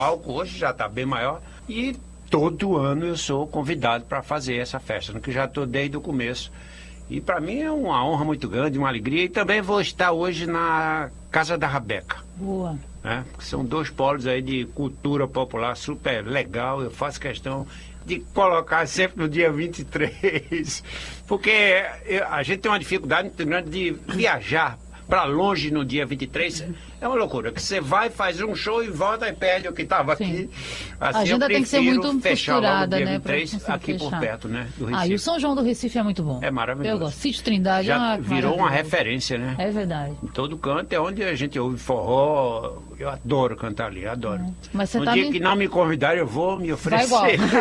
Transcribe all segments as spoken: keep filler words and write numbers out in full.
palco hoje já está bem maior e todo ano eu sou convidado para fazer essa festa, que já estou desde o começo. E para mim é uma honra muito grande, uma alegria. E também vou estar hoje na Casa da Rabeca. Boa. Né? São dois polos aí de cultura popular super legal. Eu faço questão de colocar sempre no dia vinte e três, porque eu, a gente tem uma dificuldade muito grande de viajar para longe no dia vinte e três. É uma loucura, que você vai, faz um show e volta e perde o que estava aqui. Assim, a agenda tem que ser muito costurada, dia né? vinte e três, aqui fechar. por perto, né? Do Recife. Ah, e o São João do Recife é muito bom. É maravilhoso. Eu gosto. Sítio Trindade já ah, virou uma referência, né? É verdade. Em todo canto é onde a gente ouve forró. Eu adoro cantar ali, adoro. É. Mas você no tá dia me... que não me convidarem, eu vou me oferecer. Vai igual.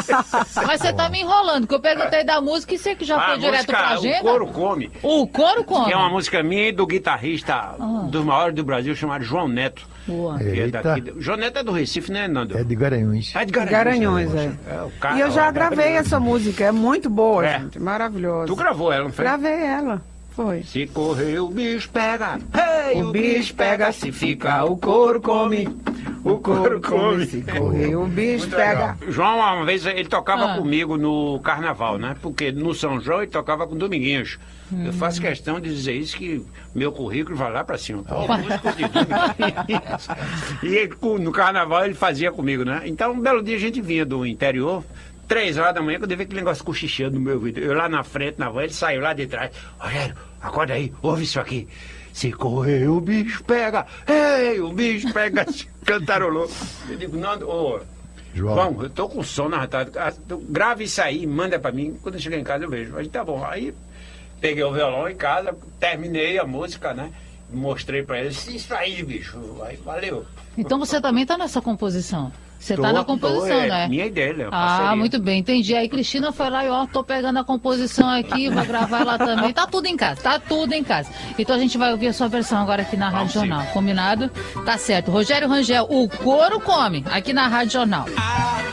Mas você tá me enrolando, que eu perguntei da música e você que já ah, foi direto pra agenda. O Coro Come. O Coro Come. Que é uma música minha e do guitarrista ah. dos maiores do Brasil, chamado João Neto. Boa. Que é daqui. João Neto é do Recife, né, Nando? É de Garanhuns. É de Garanhuns, Garanhuns é. é o cara, e eu já ó, gravei essa música, é muito boa, é. gente, maravilhosa. Tu gravou ela, não foi? Gravei ela, foi. Se correr o bicho pega, hey, o, o bicho pega, se fica o couro come. O couro come. Se correr o bicho muito pega. Legal. João, uma vez, ele tocava ah. comigo no carnaval, né? Porque no São João ele tocava com Dominguinhos. Hum. Eu faço questão de dizer isso, que meu currículo vai lá pra cima. Pô, músico de Dominguinhos. E ele, no carnaval ele fazia comigo, né? Então, um belo dia a gente vinha do interior, três horas da manhã, que eu devia aquele negócio cochichando no meu ouvido. Eu lá na frente, na van, ele saiu lá de trás. Rogério, acorda aí, ouve isso aqui. Se correr o bicho pega, ei, o bicho pega, cantarolou. Eu digo, não, ô, João. João, eu tô com sono arratado, grave isso aí, manda pra mim, quando eu chegar em casa eu vejo. Aí tá bom, aí peguei o violão em casa, terminei a música, né, mostrei pra ele, isso aí, bicho, aí valeu. Então você também tá nessa composição? Você tô, tá na composição, tô, é, né? Minha ideia, né? Ah, muito bem, entendi. Aí Cristina foi lá e ó, tô pegando a composição aqui, vou gravar lá também. Tá tudo em casa, tá tudo em casa. Então a gente vai ouvir a sua versão agora aqui na Rádio Jornal. Combinado? Tá certo. Rogério Rangel, o Coro Come, aqui na Rádio Jornal.